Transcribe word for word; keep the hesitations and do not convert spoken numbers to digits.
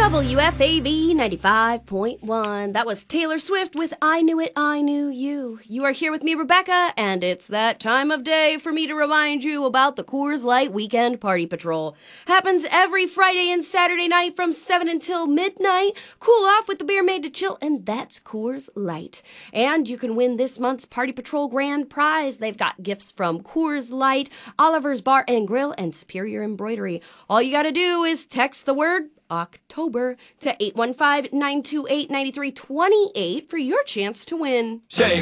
W F A B ninety-five point one. That was Taylor Swift with I Knew It, I Knew You. You are here with me, Rebecca, and it's that time of day for me to remind you about the Coors Light Weekend Party Patrol. Happens every Friday and Saturday night from seven until midnight. Cool off with the beer made to chill, and that's Coors Light. And you can win this month's Party Patrol grand prize. They've got gifts from Coors Light, Oliver's Bar and Grill, and Superior Embroidery. All you gotta do is text the word October to eight one five, nine two eight, nine three two eight for your chance to win. Shake.